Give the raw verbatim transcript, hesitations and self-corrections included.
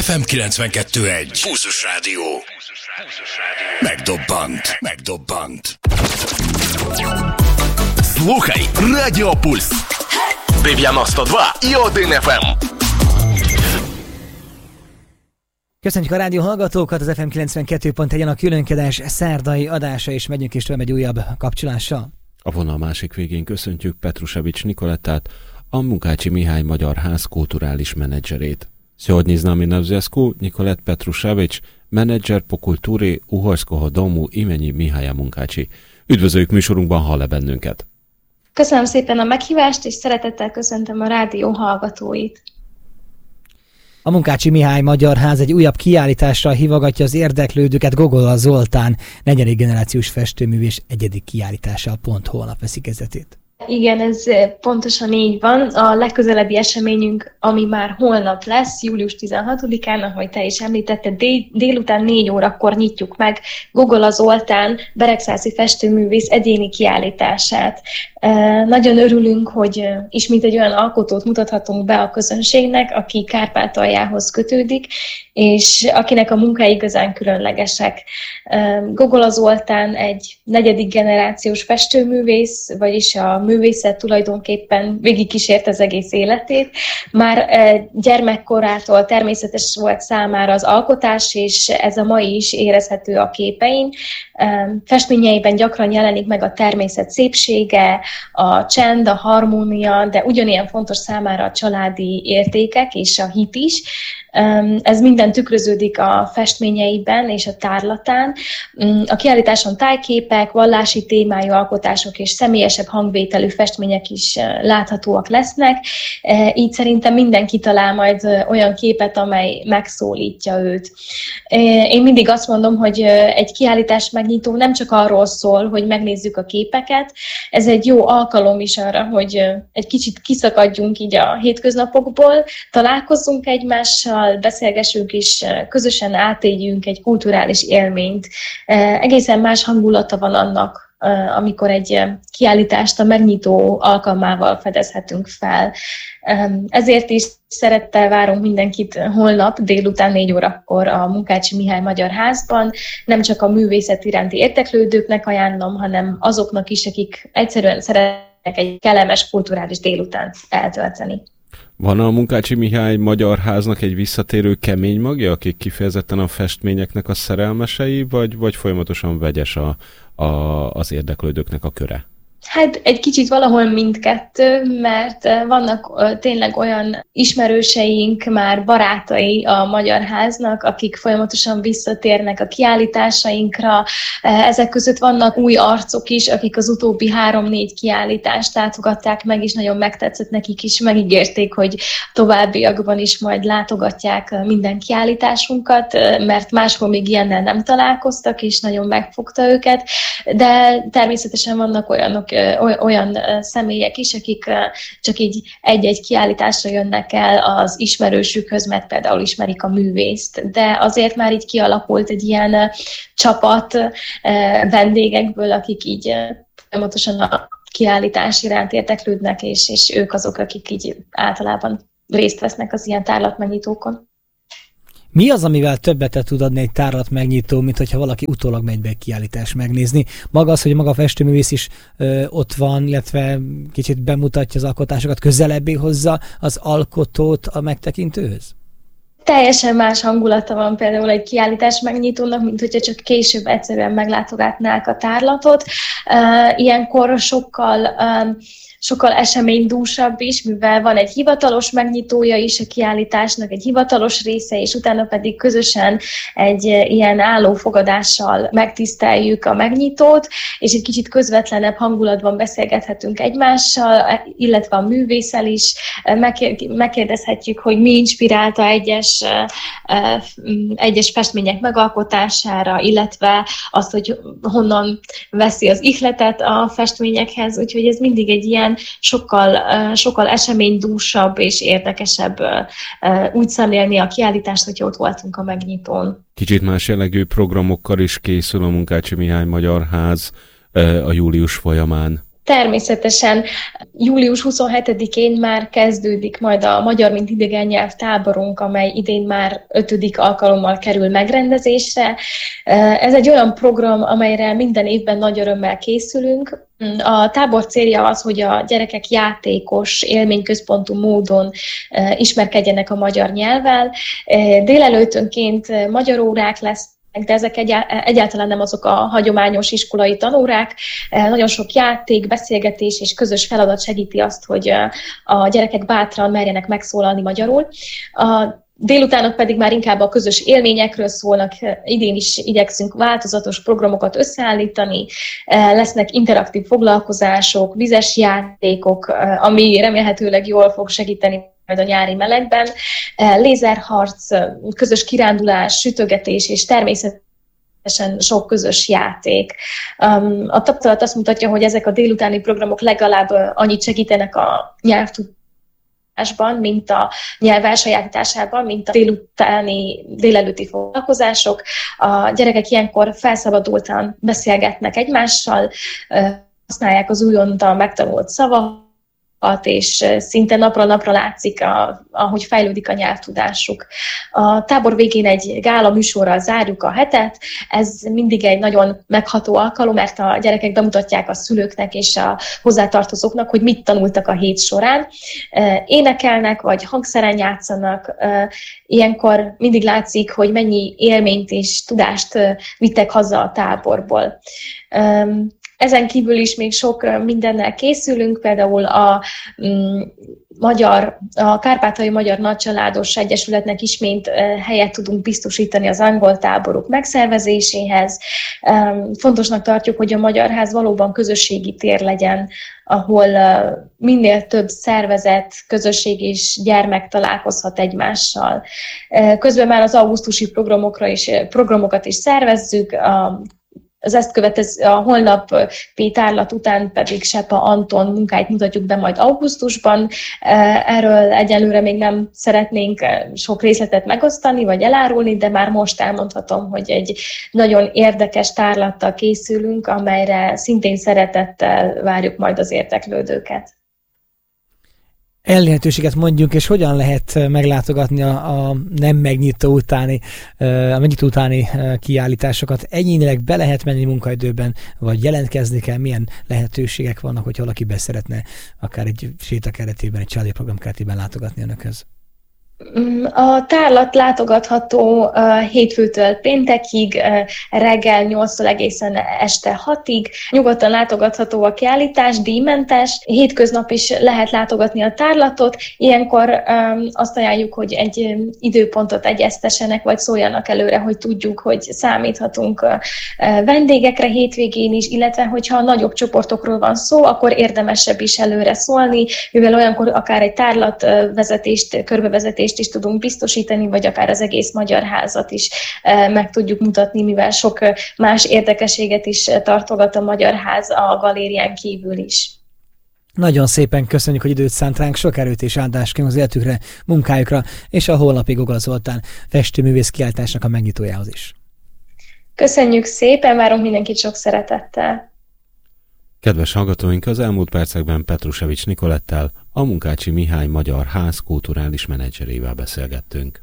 ef em kilencvenkettő egy. Pulzus Rádió. Megdobbant. Megdobbant. Слухай Радіо Пульс. дев'яносто два і один еф ем. Köszönjük a rádió hallgatókat, az ef em kilencvenkettő pont egyen a különkedés szerdai adása, és megyünk is tovább egy újabb kapcsolással. A vonal másik végén köszöntjük Petrusevics Nikolettát, a Munkácsi Mihály Magyar Ház kulturális menedzserét. Сегодня с нами на зв'язку Николет Петрушевич, menedzser по культурі Угорського дому імені Міхая Munkácsi. Üdvözöljük műsorunkban, hall-e bennünket? Köszönöm szépen a meghívást, és szeretettel köszöntöm a rádió hallgatóit. A Munkácsi Mihály Magyar Ház egy újabb kiállításra hívogatja az érdeklődőket. Gogola Zoltán negyedik generációs festőművész egyedik kiállítással pont holnap veszi kezdetét. Igen, ez pontosan így van. A legközelebbi eseményünk, ami már holnap lesz, július tizenhatodikán, ahogy te is említetted, dél, délután négy órakor nyitjuk meg Gogola Zoltán beregszászi festőművész egyéni kiállítását. E, nagyon örülünk, hogy ismét egy olyan alkotót mutathatunk be a közönségnek, aki Kárpátaljához kötődik, és akinek a munkái igazán különlegesek. E, Gogola Zoltán egy negyedik generációs festőművész, vagyis a művészet tulajdonképpen végigkísért az egész életét. Már gyermekkorától természetes volt számára az alkotás, és ez a mai is érezhető a képein. Festményeiben gyakran jelenik meg a természet szépsége, a csend, a harmónia, de ugyanilyen fontos számára a családi értékek és a hit is. Ez minden tükröződik a festményeiben és a tárlatán. A kiállításon tájképek, vallási témájú alkotások és személyesebb hangvételű festmények is láthatóak lesznek. Így szerintem mindenki talál majd olyan képet, amely megszólítja őt. Én mindig azt mondom, hogy egy kiállítás megnyitó nem csak arról szól, hogy megnézzük a képeket, ez egy jó alkalom is arra, hogy egy kicsit kiszakadjunk így a hétköznapokból, találkozzunk egymással, beszélgessünk és közösen átéljünk egy kulturális élményt. Egészen más hangulata van annak, amikor egy kiállítást a megnyitó alkalmával fedezhetünk fel. Ezért is szeretettel várunk mindenkit holnap délután négy órakor a Munkácsi Mihály Magyar Házban. Nem csak a művészet iránti érdeklődőknek ajánlom, hanem azoknak is, akik egyszerűen szeretnek egy kellemes kulturális délutánt eltölteni. Van a Munkácsi Mihály Magyar Háznak egy visszatérő kemény magja, akik kifejezetten a festményeknek a szerelmesei, vagy, vagy folyamatosan vegyes a, a, az érdeklődőknek a köre? Hát egy kicsit valahol mindkettő, mert vannak tényleg olyan ismerőseink, már barátai a Magyar Háznak, akik folyamatosan visszatérnek a kiállításainkra. Ezek között vannak új arcok is, akik az utóbbi három-négy kiállítást látogatták meg, és nagyon megtetszett nekik is, megígérték, hogy továbbiakban is majd látogatják minden kiállításunkat, mert máshol még ilyennel nem találkoztak, és nagyon megfogta őket, de természetesen vannak olyanok, olyan személyek is, akik csak így egy-egy kiállításra jönnek el az ismerősükhöz, mert például ismerik a művészt. De azért már így kialakult egy ilyen csapat vendégekből, akik így folyamatosan a kiállítás iránt érdeklődnek, és, és ők azok, akik így általában részt vesznek az ilyen tárlatmegnyitókon. Mi az, amivel többet tud adni egy tárlat megnyitó, mint hogyha valaki utólag megy be egy kiállítást megnézni? Maga az, hogy maga a festőművész is ö, ott van, illetve kicsit bemutatja az alkotásokat, közelebbé hozza az alkotót a megtekintőhöz? Teljesen más hangulata van például egy kiállítás megnyitónak, mint hogyha csak később egyszerűen meglátogatnák a tárlatot. Uh, ilyenkor sokkal... Uh, sokkal eseménydúsabb is, mivel van egy hivatalos megnyitója is a kiállításnak, egy hivatalos része, és utána pedig közösen egy ilyen állófogadással megtiszteljük a megnyitót, és egy kicsit közvetlenebb hangulatban beszélgethetünk egymással, illetve a művészel is. Megkérdezhetjük, hogy mi inspirálta egyes, egyes festmények megalkotására, illetve azt, hogy honnan veszi az ihletet a festményekhez, úgyhogy ez mindig egy ilyen sokkal, sokkal eseménydúsabb és érdekesebb úgy szemlélni a kiállítást, hogyha ott voltunk a megnyitón. Kicsit más jellegű programokkal is készül a Munkácsi Mihály Magyar Ház a július folyamán. Természetesen július huszonhetedikén már kezdődik majd a Magyar mint idegen nyelv táborunk, amely idén már ötödik alkalommal kerül megrendezésre. Ez egy olyan program, amelyre minden évben nagy örömmel készülünk. A tábor célja az, hogy a gyerekek játékos, élményközpontú módon ismerkedjenek a magyar nyelvvel. Délelőttönként magyar órák lesz, de ezek egyáltalán nem azok a hagyományos iskolai tanórák. Nagyon sok játék, beszélgetés és közös feladat segíti azt, hogy a gyerekek bátran merjenek megszólalni magyarul. A délutánok pedig már inkább a közös élményekről szólnak. Idén is igyekszünk változatos programokat összeállítani. Lesznek interaktív foglalkozások, vizes játékok, ami remélhetőleg jól fog segíteni majd a nyári melegben, lézerharc, közös kirándulás, sütögetés és természetesen sok közös játék. A tapasztalat azt mutatja, hogy ezek a délutáni programok legalább annyit segítenek a nyelvtudásban, mint a nyelv elsajátításában, mint a délutáni, délelőtti foglalkozások. A gyerekek ilyenkor felszabadultan beszélgetnek egymással, használják az újonnan megtanult szavakat, és szinte napra-napra látszik, a, ahogy fejlődik a nyelvtudásuk. A tábor végén egy gála műsorral zárjuk a hetet. Ez mindig egy nagyon megható alkalom, mert a gyerekek bemutatják a szülőknek és a hozzátartozóknak, hogy mit tanultak a hét során. Énekelnek, vagy hangszeren játszanak. Ilyenkor mindig látszik, hogy mennyi élményt és tudást vittek haza a táborból. Ezen kívül is még sok mindennel készülünk, például a mm, magyar, a Kárpátaljai Magyar Nagycsaládos Egyesületnek ismét helyet tudunk biztosítani az angol táborok megszervezéséhez. Fontosnak tartjuk, hogy a Magyar Ház valóban közösségi tér legyen, ahol minél több szervezet, közösség és gyermek találkozhat egymással. Közben már az augusztusi programokra is, programokat is szervezzük, a Az ezt követő a holnapi tárlat után pedig Sepa Anton munkáit mutatjuk be majd augusztusban. Erről egyelőre még nem szeretnénk sok részletet megosztani vagy elárulni, de már most elmondhatom, hogy egy nagyon érdekes tárlattal készülünk, amelyre szintén szeretettel várjuk majd az érdeklődőket. Elérhetőséget mondjunk, és hogyan lehet meglátogatni a, a nem megnyitó utáni, a megnyitó utáni kiállításokat? Egyénileg be lehet menni munkaidőben, vagy jelentkezni kell? Milyen lehetőségek vannak, hogy valaki beszeretne akár egy séta keretében, egy családi program keretében látogatni önökhöz? A tárlat látogatható uh, hétfőtől péntekig, uh, reggel nyolctól egészen este hatig. Nyugodtan látogatható a kiállítás, díjmentes. Hétköznap is lehet látogatni a tárlatot. Ilyenkor um, azt ajánljuk, hogy egy um, időpontot egyeztessenek, vagy szóljanak előre, hogy tudjuk, hogy számíthatunk uh, vendégekre hétvégén is, illetve hogyha nagyobb csoportokról van szó, akkor érdemesebb is előre szólni, mivel olyankor akár egy tárlatvezetést, körbevezetést is tudunk biztosítani, vagy akár az egész Magyar Házat is meg tudjuk mutatni, mivel sok más érdekességet is tartogat a Magyar Ház a galérián kívül is. Nagyon szépen köszönjük, hogy időt szánt ránk, sok erőt és áldást az életükre, munkájukra, és a holnapi Gogol Zoltán festőművész kiállításnak a megnyitójához is. Köszönjük szépen, várunk mindenkit sok szeretettel. Kedves hallgatóink, az elmúlt percekben Petrusevics Nikolettel, a Munkácsi Mihály Magyar Ház kulturális menedzserével beszélgettünk.